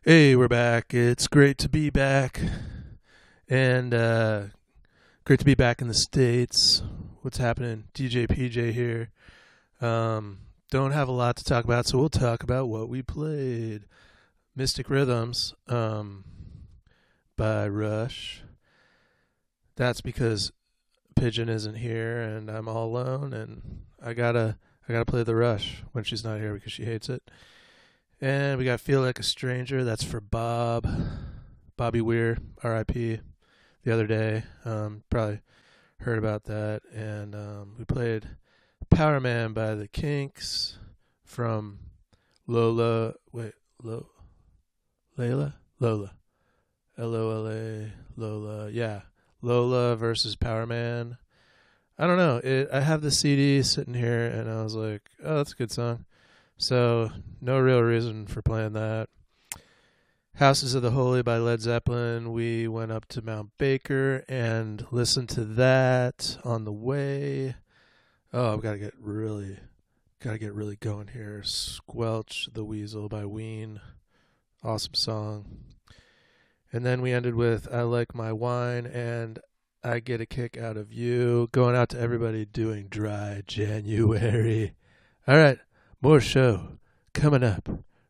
Hey, we're back. It's great to be back. And great to be back in the States. What's happening? DJ PJ here. Don't have a lot to talk about, so we'll talk about what we played. Mystic Rhythms by Rush. That's because Pigeon isn't here and I'm all alone and I gotta play the Rush when she's not here because she hates it. And we got Feel Like a Stranger. That's for Bobby Weir, R.I.P. The other day. Probably heard about that. And we played Power Man by the Kinks from Lola. Wait, Layla? Lola. Lola. Lola. Yeah. Lola versus Power Man. I don't know. I have the CD sitting here, and I was like, oh, that's a good song. So, no real reason for playing that. Houses of the Holy by Led Zeppelin. We went up to Mount Baker and listened to that on the way. Oh, I've gotta get really going here. Squelch the Weasel by Ween. Awesome song. And then we ended with I Like My Wine and I Get a Kick Out of You. Going out to everybody doing Dry January. All right. More show coming up.